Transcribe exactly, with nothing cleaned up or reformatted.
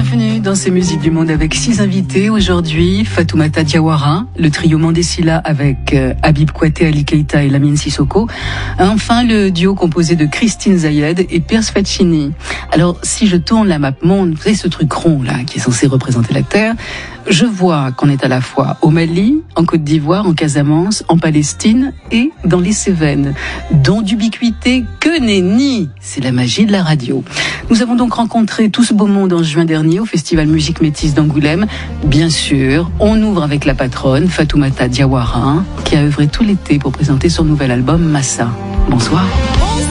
Bienvenue dans ces musiques du monde avec six invités. Aujourd'hui, Fatoumata Diawara, le trio Mandesila avec euh, Habib Kouyaté, Ali Keita et Lamine Sissoko. Enfin, le duo composé de Christine Zayed et Pierce Faccini. Alors, si je tourne la map monde, vous savez ce truc rond là qui est censé représenter la Terre, je vois qu'on est à la fois au Mali, en Côte d'Ivoire, en Casamance, en Palestine et dans les Cévennes, dont d'ubiquité que nenni. C'est la magie de la radio. Nous avons donc rencontré tout ce beau monde en juin dernier au Festival Musique Métisse d'Angoulême. Bien sûr, on ouvre avec la patronne Fatoumata Diawara, qui a œuvré tout l'été pour présenter son nouvel album Massa. Bonsoir.